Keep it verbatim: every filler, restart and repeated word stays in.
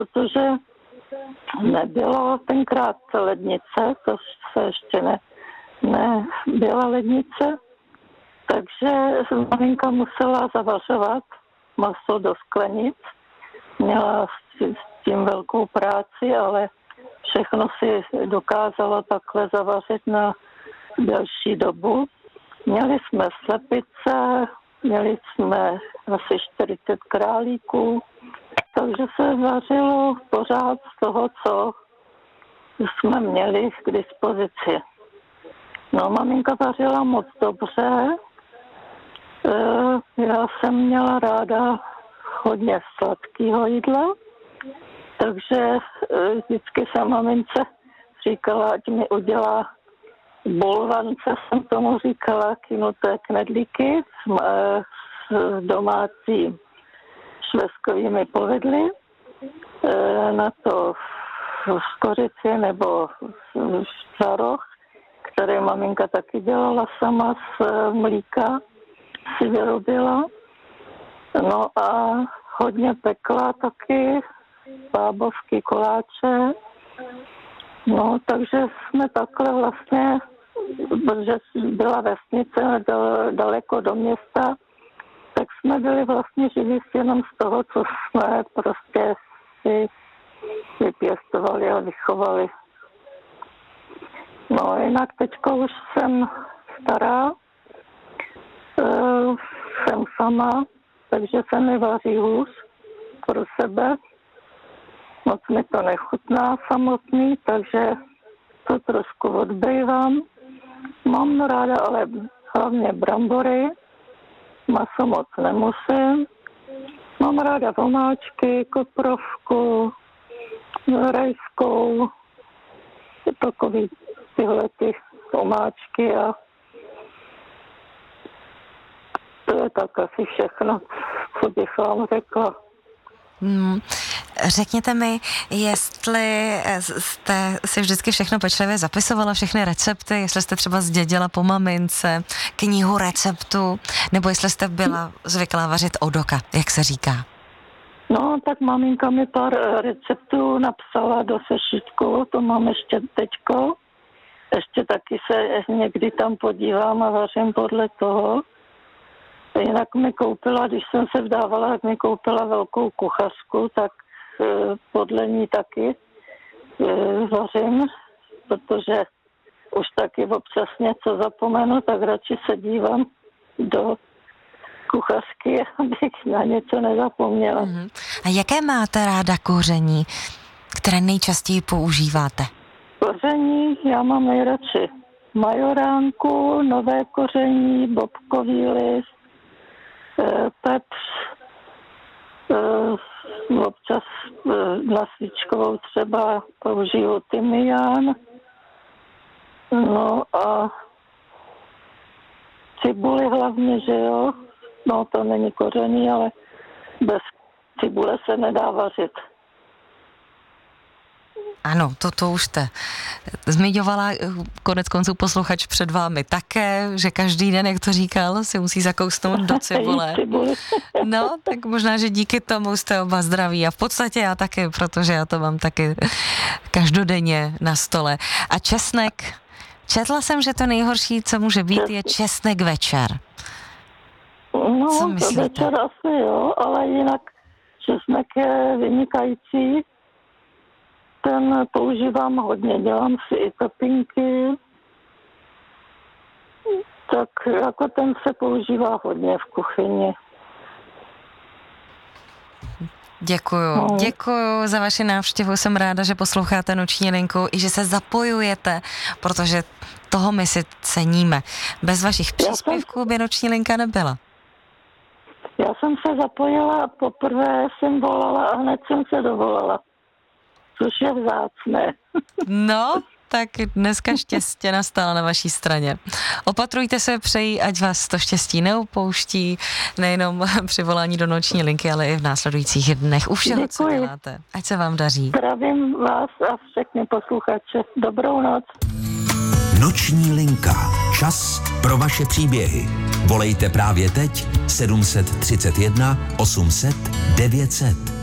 protože nebylo tenkrát lednice, to se ještě ne, nebyla lednice, takže maminka musela zavařovat maso do sklenic. Měla s tím velkou práci, ale všechno si dokázala takhle zavařit na delší dobu. Měli jsme slepice, měli jsme asi čtyřicet králíků, takže se vařilo pořád z toho, co jsme měli k dispozici. No, maminka vařila moc dobře. Já jsem měla ráda hodně sladkého jídla, takže vždycky jsem mamince říkala, ať mi udělá bolvance, jsem tomu říkala, kynuté knedlíky s, s domácí švestkovými povedly, na to z kořici nebo žaroch, který maminka taky dělala sama z mlíka, si vyrobila. No a hodně pekla taky, bábovky, koláče. No, takže jsme takhle vlastně, protože byla vesnice daleko do města, tak jsme byli vlastně živí jenom z toho, co jsme prostě si vypěstovali a vychovali. No, jinak teďko už jsem stará, jsem sama, takže se mi vaří hůř pro sebe. Moc mi to nechutná samotný, takže to trošku odbývám. Mám ráda ale hlavně brambory, maso moc nemusím. Mám ráda vomáčky, koprovku, rajskou, takový tyhle ty vomáčky a to je tak asi všechno, co bych vám řekla. Hmm. Řekněte mi, jestli jste si vždycky všechno pečlivě zapisovala, všechny recepty, jestli jste třeba zdědila po mamince knihu receptů, nebo jestli jste byla zvyklá vařit od oka, jak se říká. No, tak maminka mi pár receptů napsala do sešitku, to mám ještě teďko. Ještě taky se někdy tam podívám a vařím podle toho. Jinak mi koupila, když jsem se vdávala, tak mi koupila velkou kuchařku, tak podle ní taky vařím, protože už taky občas něco zapomenu, tak radši se dívám do kuchařky, abych na něco nezapomněla. Uh-huh. A jaké máte ráda koření, které nejčastěji používáte? Koření já mám nejradši majoránku, nové koření, bobkový list, pepř, občas na svíčkovou třeba použiju tymián, no a cibuli hlavně, že jo, no to není koření, ale bez cibule se nedá vařit. Ano, toto už jste zmiňovala, konec konců posluchač před vámi také, že každý den, jak to říkal, si musí zakousnout do cibule. No, tak možná, že díky tomu jste oba zdraví a v podstatě já taky, protože já to mám taky každodenně na stole. A česnek, četla jsem, že to nejhorší, co může být, je česnek večer. No, co myslíte? Večer asi jo, ale jinak česnek je vynikající. Ten používám hodně, dělám si i topinky, tak jako ten se používá hodně v kuchyni. Děkuju, no. Děkuju za vaši návštěvu, jsem ráda, že posloucháte Noční linku i že se zapojujete, protože toho my si ceníme. Bez vašich příspěvků jsem... by Noční linka nebyla. Já jsem se zapojila, poprvé jsem volala a hned jsem se dovolala. Což je vzácné. No, tak dneska štěstí nastala na vaší straně. Opatrujte se, přeji, ať vás to štěstí neopouští, nejenom při volání do Noční linky, ale i v následujících dnech. U všeho, co děláte. Ať se vám daří. Zdravím vás a všechny posluchače. Dobrou noc. Noční linka. Čas pro vaše příběhy. Volejte právě teď sedm set třicet jedna osm set devět set.